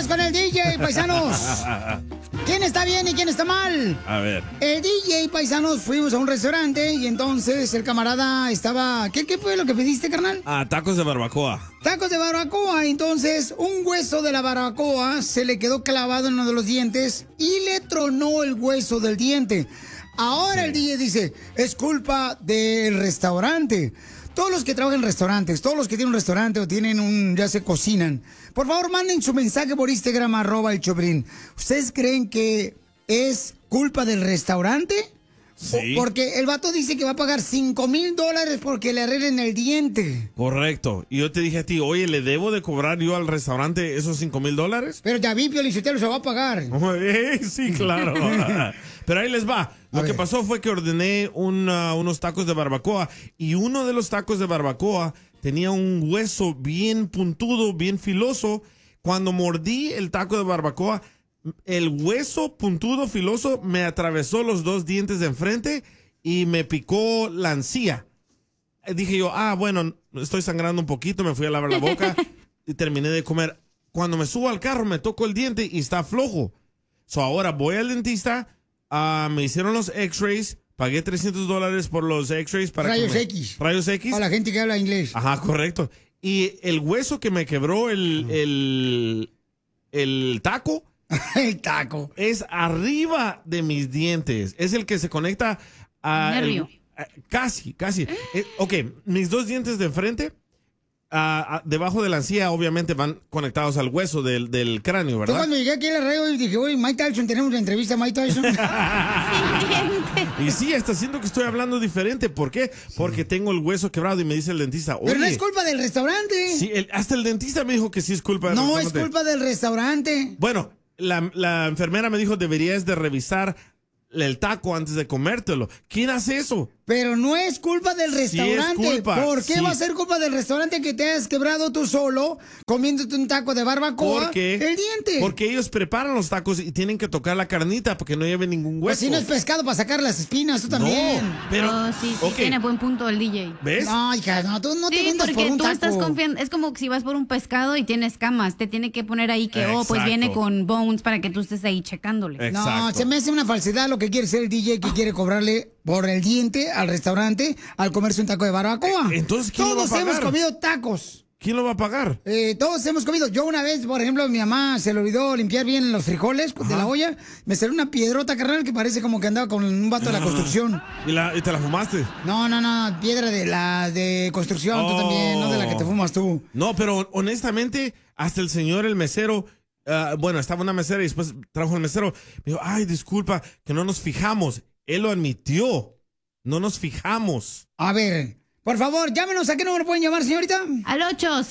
con el DJ, paisanos. ¿Quién está bien y quién está mal? A ver. El DJ, paisanos, fuimos a un restaurante y entonces el camarada estaba... ¿Qué fue lo que pediste, carnal? Tacos de barbacoa. Tacos de barbacoa. Entonces, un hueso de la barbacoa se le quedó clavado en uno de los dientes y le tronó el hueso del diente. Ahora el DJ dice, es culpa del restaurante. Todos los que trabajan en restaurantes, todos los que tienen un restaurante o tienen ya se cocinan, por favor manden su mensaje por Instagram, @el-Choplin. ¿Ustedes creen que es culpa del restaurante? Sí. Porque el vato dice que va a pagar $5,000 porque le arreglen el diente. Correcto. Y yo te dije a ti, oye, ¿le debo de cobrar yo al restaurante esos $5,000? Pero ya vi, Piolichotelo, se va a pagar. Sí, claro. Pero ahí les va. Lo que pasó fue que ordené unos tacos de barbacoa y uno de los tacos de barbacoa tenía un hueso bien puntudo, bien filoso. Cuando mordí el taco de barbacoa, el hueso puntudo, filoso, me atravesó los dos dientes de enfrente y me picó la encía. Dije yo, bueno, estoy sangrando un poquito, me fui a lavar la boca y terminé de comer. Cuando me subo al carro, me toco el diente y está flojo. Ahora voy al dentista, me hicieron los x-rays, pagué $300 por los x-rays. Rayos X. Rayos X. Para la gente que habla inglés. Ajá, correcto. Y el hueso que me quebró el taco. El taco. Es arriba de mis dientes. Es el que se conecta a... Nervio. Casi. Ok, mis dos dientes de enfrente, debajo de la encía, obviamente van conectados al hueso del cráneo, ¿verdad? Yo cuando llegué aquí a la radio y dije, oye, Mike Tyson, tenemos una entrevista a Mike Tyson. Y sí, está haciendo que estoy hablando diferente. ¿Por qué? Porque tengo el hueso quebrado y me dice el dentista, oye... Pero no es culpa del restaurante. Sí, hasta el dentista me dijo que sí es culpa del restaurante. No, es culpa del restaurante. Bueno, la enfermera me dijo, deberías de revisar el taco antes de comértelo. ¿Quién hace eso? Pero no es culpa del restaurante. Sí es culpa. ¿Por qué va a ser culpa del restaurante que te has quebrado tú solo comiéndote un taco de barbacoa? El diente. Porque ellos preparan los tacos y tienen que tocar la carnita para que no lleve ningún hueso. Pues si no es pescado para sacar las espinas, tú también. No, pero... sí, tiene buen punto el DJ. ¿Ves? No, hija, no, tú no te vendas por un tú taco. estás confiando. Es como si vas por un pescado y tienes escamas. Te tiene que poner ahí que, pues Exacto. viene con bones para que tú estés ahí checándole. Exacto. No, se me hace una falsedad lo que quiere ser el DJ que quiere cobrarle por el diente al restaurante al comerse un taco de barbacoa. Entonces, ¿quién lo va a Todos pagar? hemos comido tacos. ¿Quién lo va a pagar? Todos hemos comido. Yo una vez, por ejemplo, mi mamá se le olvidó limpiar bien los frijoles de la olla. Me salió una piedrota, carnal, que parece como que andaba con un vato de la construcción. ¿Y te la fumaste? No, piedra de construcción, tú también, no de la que te fumas tú. No, pero honestamente, hasta el señor, el mesero, estaba una mesera y después trajo el mesero. Me dijo, ay, disculpa, que no nos fijamos. Él lo admitió. No nos fijamos. A ver, por favor, llámenos. ¿A qué número pueden llamar, señorita? Al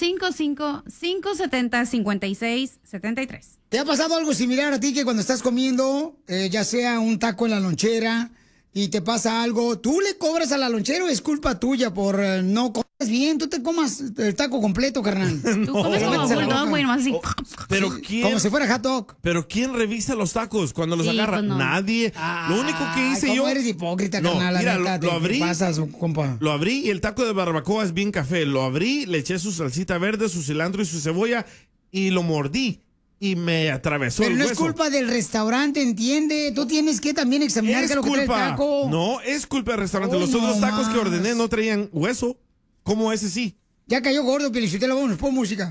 855-570-5673. ¿Te ha pasado algo similar a ti que cuando estás comiendo, ya sea un taco en la lonchera, y te pasa algo, tú le cobras a la lonchera o es culpa tuya por no comer bien? Tú te comas el taco completo, carnal. Tú comes como bulldog, güey, nomás así. Pero ¿quién? Como si fuera hot dog. Pero ¿quién revisa los tacos cuando los Sí, agarra? pues no. Nadie. Lo único que hice ¿cómo yo... eres hipócrita, No, carnal? mira, La neta, lo abrí. ¿Qué pasa, compa? Lo abrí y el taco de barbacoa es bien café. Lo abrí, le eché su salsita verde, su cilantro y su cebolla y lo mordí. Y me atravesó Pero el no hueso. es culpa del restaurante, ¿entiende? Tú tienes que también examinar qué es lo que trae el taco. No, es culpa del restaurante. Hoy Los otros no tacos que más. ordené no traían hueso. ¿Cómo ese sí? Ya cayó gordo, Piolichotelo, vámonos, pon música.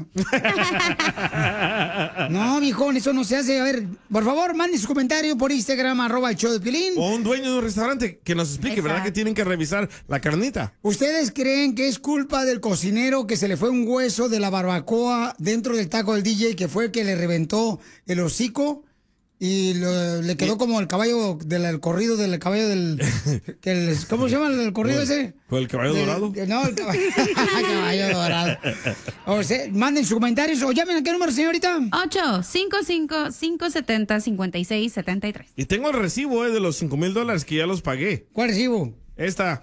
No, mijón, eso no se hace. A ver, por favor, manden su comentario por Instagram, @el-show-de-Piolín. O un dueño de un restaurante que nos explique, ¿verdad? Que tienen que revisar la carnita. ¿Ustedes creen que es culpa del cocinero que se le fue un hueso de la barbacoa dentro del taco del DJ, que fue el que le reventó el hocico? Y le quedó como el caballo del corrido del caballo del... ¿Cómo se llama el corrido ese? ¿Fue el caballo dorado? No, el caballo dorado. O sea, manden sus comentarios o llamen a qué número, señorita. 855-570-5673. Y tengo el recibo de los $5,000 que ya los pagué. ¿Cuál recibo? Esta.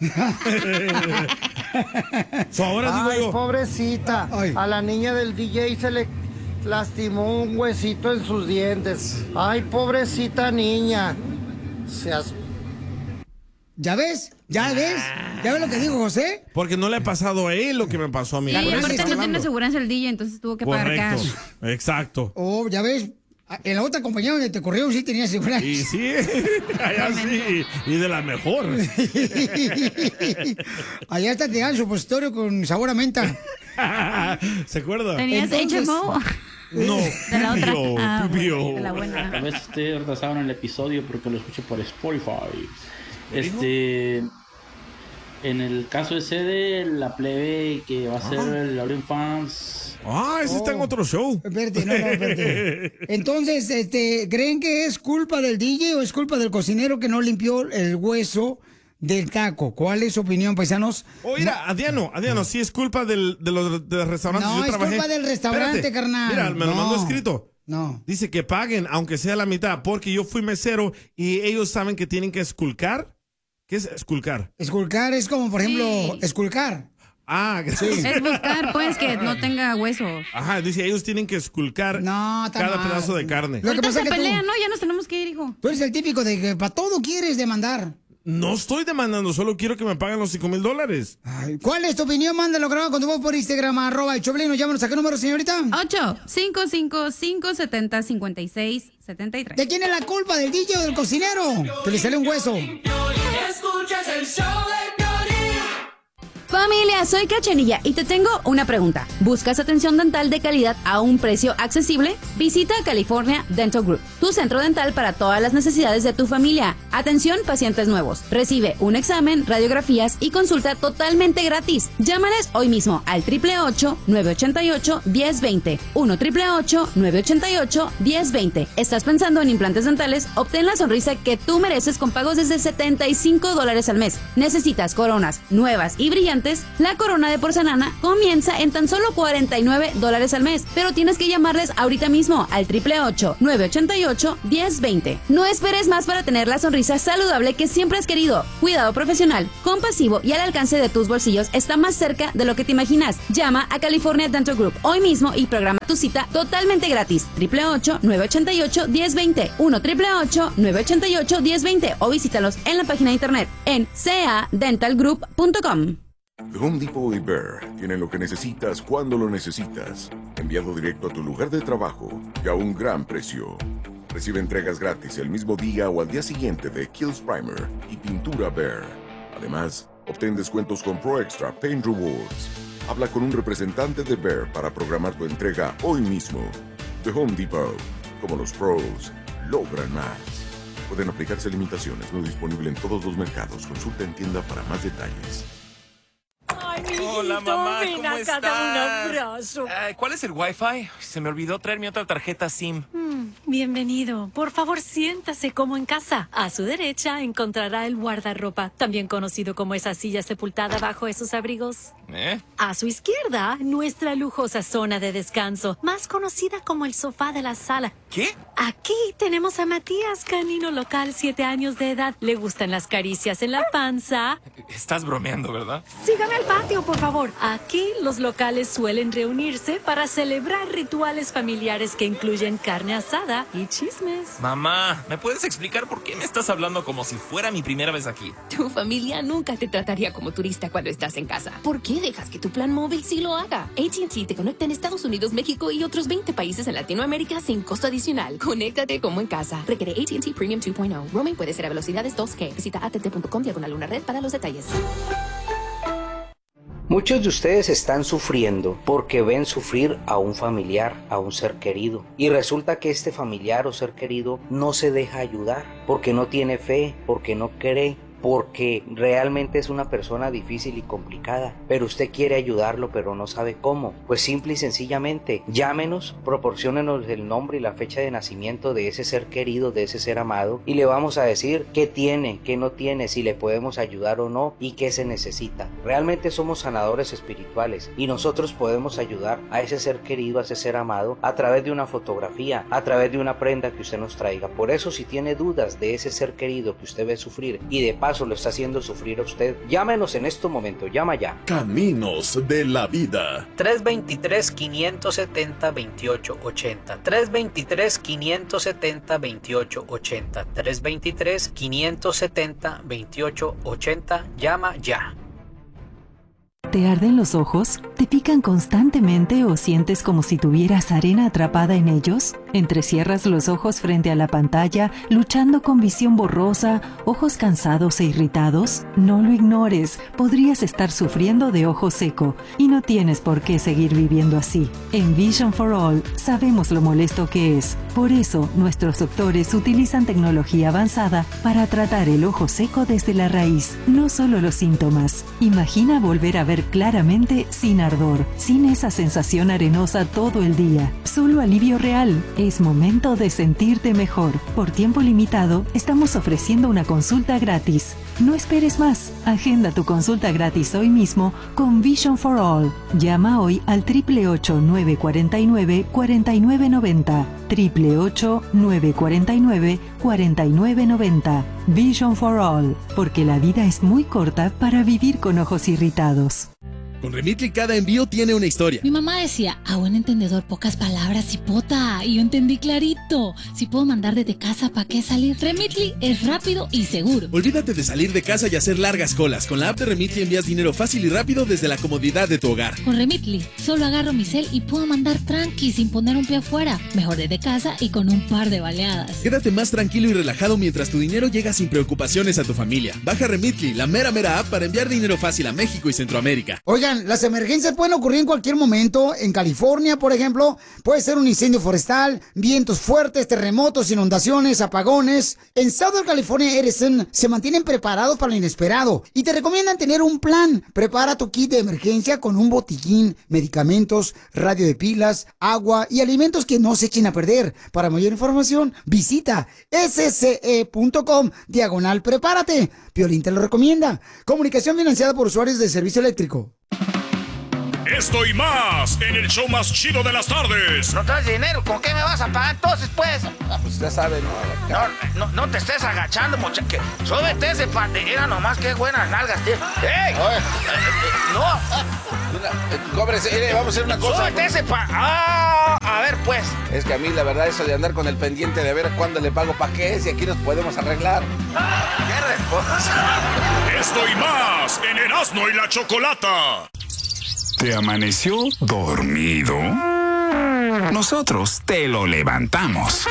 Ahora Ay, digo yo. pobrecita. Ay. A la niña del DJ se le lastimó un huesito en sus dientes. Ay, pobrecita niña. Seas... ¿Ya ves? ¿Ya ves? ¿Ya ves lo que dijo José? Porque no le ha pasado a él lo que me pasó a mí. Sí, aparte no tiene aseguranza el DJ, entonces tuvo que pagar cash. Exacto. Oh, ya ves. En la otra compañía donde te corrieron sí tenía aseguranza. Y sí, allá sí. Y de la mejor. Allá está te dan supositorio con sabor a menta. ¿Se acuerda? ¿Tenías HMO? No, de la otra. pipio. De la buena. A veces estoy retrasado en el episodio porque lo escucho por Spotify. En el caso ese de la plebe que va a ser el Lauren Fans. Ese está en otro show. Espérate. Entonces, ¿creen que es culpa del DJ o es culpa del cocinero que no limpió el hueso del taco? ¿Cuál es su opinión, paisanos? Mira, Adriano, sí es culpa de los restaurantes. No, es culpa del restaurante, carnal. Mira, me lo mandó escrito. No. Dice que paguen, aunque sea la mitad, porque yo fui mesero y ellos saben que tienen que esculcar. ¿Qué es esculcar? Esculcar es como, por ejemplo, esculcar. Sí. Es buscar, pues, que no tenga huesos. Ajá, dice, ellos tienen que esculcar cada pedazo de carne. Lo que pasa es que pelean, ¿no? Ya nos tenemos que ir, hijo. Tú eres el típico de que para todo quieres demandar. No estoy demandando, solo quiero que me paguen los $5,000. ¿Cuál es tu opinión? Mándalo grabado con tu voz por Instagram, @elchoplin. Llámanos a qué número, señorita. 855-570-5673. ¿De quién es la culpa? ¿Del DJ o del cocinero? Que le sale un hueso. Escuchas el show de Piolín. Familia, soy Cachanilla y te tengo una pregunta. ¿Buscas atención dental de calidad a un precio accesible? Visita California Dental Group, tu centro dental para todas las necesidades de tu familia. Atención, pacientes nuevos. Recibe un examen, radiografías y consulta totalmente gratis. Llámales hoy mismo al 888-988-1020. 1-888-988-1020. ¿Estás pensando en implantes dentales? Obtén la sonrisa que tú mereces con pagos desde $75 al mes. ¿Necesitas coronas nuevas y brillantes? La corona de porcelana comienza en tan solo $49 al mes, pero tienes que llamarles ahorita mismo al 888-988-1020. No esperes más para tener la sonrisa saludable que siempre has querido. Cuidado profesional, compasivo y al alcance de tus bolsillos está más cerca de lo que te imaginas. Llama a California Dental Group hoy mismo y programa tu cita totalmente gratis. 888-988-1020. 1-888-988-1020 o visítalos en la página de internet en cadentalgroup.com. The Home Depot y Bear tienen lo que necesitas cuando lo necesitas. Enviado directo a tu lugar de trabajo y a un gran precio. Recibe entregas gratis el mismo día o al día siguiente de Kills Primer y pintura Bear. Además, obtén descuentos con Pro Extra Paint Rewards. Habla con un representante de Bear para programar tu entrega hoy mismo. The Home Depot. Como los pros, logran más. Pueden aplicarse limitaciones. No disponible en todos los mercados. Consulta en tienda para más detalles. Ay, hola, mamá, ¿cómo estás? Un abrazo. ¿Cuál es el Wi-Fi? Se me olvidó traer mi otra tarjeta SIM. Bienvenido. Por favor, siéntase como en casa. A su derecha encontrará el guardarropa, también conocido como esa silla sepultada bajo esos abrigos. A su izquierda, nuestra lujosa zona de descanso, más conocida como el sofá de la sala. ¿Qué? Aquí tenemos a Matías, canino local, 7 años de edad. Le gustan las caricias en la panza. Estás bromeando, ¿verdad? Sígame al patio, por favor. Aquí los locales suelen reunirse para celebrar rituales familiares que incluyen carne asada y chismes. Mamá, ¿me puedes explicar por qué me estás hablando como si fuera mi primera vez aquí? Tu familia nunca te trataría como turista cuando estás en casa. ¿Por qué dejas que tu plan móvil sí lo haga? AT&T te conecta en Estados Unidos, México y otros 20 países en Latinoamérica sin costo adicional. Conéctate como en casa. Requiere AT&T Premium 2.0. Roaming puede ser a velocidades 2G. Visita att.com/red para los detalles. Muchos de ustedes están sufriendo porque ven sufrir a un familiar, a un ser querido. Y resulta que este familiar o ser querido no se deja ayudar porque no tiene fe, porque no cree, porque realmente es una persona difícil y complicada, pero usted quiere ayudarlo pero no sabe cómo. Pues simple y sencillamente llámenos, proporciónenos el nombre y la fecha de nacimiento de ese ser querido, de ese ser amado, y le vamos a decir qué tiene, qué no tiene, si le podemos ayudar o no y qué se necesita. Realmente somos sanadores espirituales y nosotros podemos ayudar a ese ser querido, a ese ser amado, a través de una fotografía, a través de una prenda que usted nos traiga. Por eso, si tiene dudas de ese ser querido que usted ve sufrir y de paso caso lo está haciendo sufrir a usted. Llámenos en este momento, llama ya. Caminos de la vida. 323-570-2880. 323-570-2880. 323-570-2880. Llama ya. ¿Te arden los ojos? ¿Te pican constantemente o sientes como si tuvieras arena atrapada en ellos? ¿Entrecierras los ojos frente a la pantalla, luchando con visión borrosa, ojos cansados e irritados? No lo ignores, podrías estar sufriendo de ojo seco y no tienes por qué seguir viviendo así. En Vision for All sabemos lo molesto que es. Por eso, nuestros doctores utilizan tecnología avanzada para tratar el ojo seco desde la raíz, no solo los síntomas. Imagina volver a ver claramente sin ardor, sin esa sensación arenosa todo el día. Solo alivio real. Es momento de sentirte mejor. Por tiempo limitado, estamos ofreciendo una consulta gratis. No esperes más. Agenda tu consulta gratis hoy mismo con Vision for All. Llama hoy al 888-949-4990. 888-949-4990. Vision for All. Porque la vida es muy corta para vivir con ojos irritados. Con Remitly cada envío tiene una historia. Mi mamá decía, a buen entendedor pocas palabras, cipota. Y yo entendí clarito. Si puedo mandar desde casa, ¿para qué salir? Remitly es rápido y seguro. Olvídate de salir de casa y hacer largas colas. Con la app de Remitly envías dinero fácil y rápido desde la comodidad de tu hogar. Con Remitly, solo agarro mi cel y puedo mandar tranqui sin poner un pie afuera. Mejor desde casa y con un par de baleadas. Quédate más tranquilo y relajado mientras tu dinero llega sin preocupaciones a tu familia. Baja Remitly, la mera app para enviar dinero fácil a México y Centroamérica. Oigan, las emergencias pueden ocurrir en cualquier momento. En California, por ejemplo, puede ser un incendio forestal, vientos fuertes, terremotos, inundaciones, apagones. En Southern California Edison se mantienen preparados para lo inesperado y te recomiendan tener un plan. Prepara tu kit de emergencia con un botiquín, medicamentos, radio de pilas, agua y alimentos que no se echen a perder. Para mayor información, visita sce.com/prepárate. Piolín te lo recomienda. Comunicación financiada por usuarios de servicio eléctrico. Esto y más en el show más chido de las tardes. ¿No traes dinero? ¿Con qué me vas a pagar entonces, pues? Pues ya sabe, ¿no? No te estés agachando, muchacho. Súbete ese era nomás que buenas nalgas, tío. ¡Ey! No. Cóbrese, vamos a hacer una cosa. Súbete ese a ver, pues. Es que a mí, la verdad, eso de andar con el pendiente de ver cuándo le pago pa' qué es y aquí nos podemos arreglar. ¡Qué respuesta! Esto y más en Erasmo y la Chocolata. ¿Te amaneció dormido? Nosotros te lo levantamos.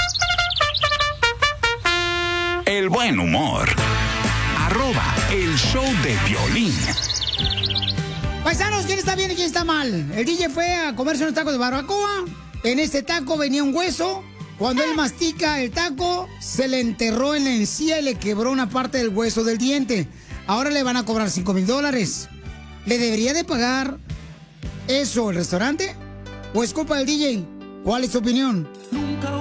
El buen humor. @el show de Piolín. Paisanos, ¿quién está bien y quién está mal? El DJ fue a comerse unos tacos de barbacoa. En este taco venía un hueso. Cuando él mastica el taco, se le enterró en la encía y le quebró una parte del hueso del diente. Ahora le van a cobrar $5,000. ¿Le debería de pagar eso el restaurante? ¿O es culpa del DJ? ¿Cuál es tu opinión? Nunca